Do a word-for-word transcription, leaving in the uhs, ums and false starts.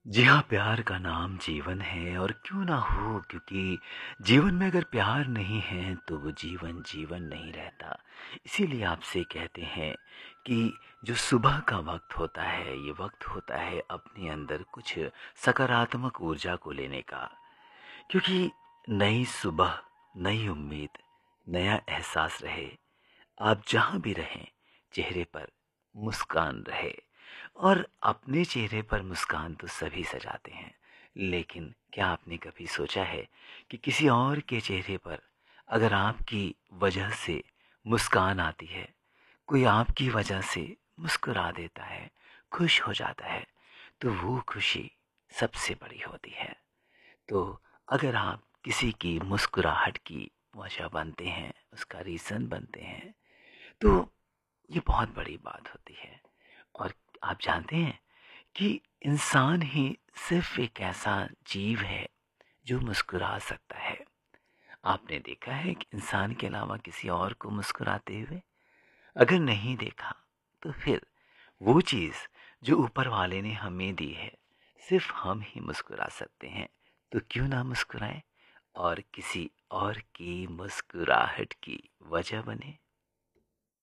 जी हाँ, प्यार का नाम जीवन है और क्यों ना हो, क्योंकि जीवन में अगर प्यार नहीं है तो वो जीवन जीवन नहीं रहता। इसीलिए आपसे कहते हैं कि जो सुबह का वक्त होता है, ये वक्त होता है अपने अंदर कुछ सकारात्मक ऊर्जा को लेने का। क्योंकि नई सुबह, नई उम्मीद, नया एहसास रहे। आप जहाँ भी रहें, चेहरे पर मुस्कान रहे। और अपने चेहरे पर मुस्कान तो सभी सजाते हैं, लेकिन क्या आपने कभी सोचा है कि किसी और के चेहरे पर अगर आपकी वजह से मुस्कान आती है, कोई आपकी वजह से मुस्कुरा देता है, खुश हो जाता है, तो वो खुशी सबसे बड़ी होती है। तो अगर आप किसी की मुस्कुराहट की वजह बनते हैं, उसका रीज़न बनते हैं, तो ये बहुत बड़ी बात होती है। और आप जानते हैं कि इंसान ही सिर्फ एक ऐसा जीव है जो मुस्कुरा सकता है। आपने देखा है कि इंसान के अलावा किसी और को मुस्कुराते हुए? अगर नहीं देखा, तो फिर वो चीज़ जो ऊपर वाले ने हमें दी है, सिर्फ हम ही मुस्कुरा सकते हैं। तो क्यों ना मुस्कुराएं और किसी और की मुस्कुराहट की वजह बने।